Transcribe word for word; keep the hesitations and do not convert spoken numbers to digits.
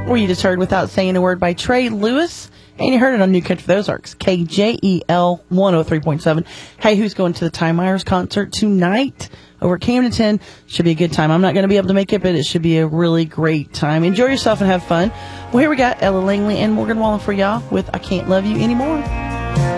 Or you just heard Without Saying a Word by Trey Lewis. And you heard it on New Country for the Ozarks, K J E L one oh three point seven. Hey, who's going to the Ty Myers concert tonight over at Camdenton? Should be a good time. I'm not going to be able to make it, but it should be a really great time. Enjoy yourself and have fun. Well, here we got Ella Langley and Morgan Wallen for y'all with I Can't Love You Anymore.